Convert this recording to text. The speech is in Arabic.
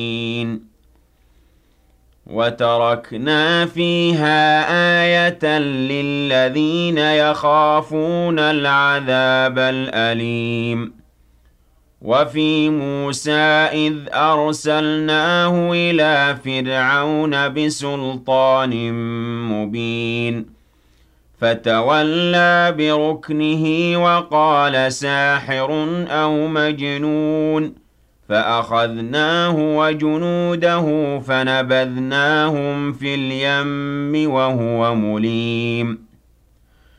وتركنا فيها آية للذين يخافون العذاب الأليم وفي موسى إذ أرسلناه إلى فرعون بسلطان مبين فتولى بركنه وقال ساحر أو مجنون فأخذناه وجنوده فنبذناهم في اليم وهو مليم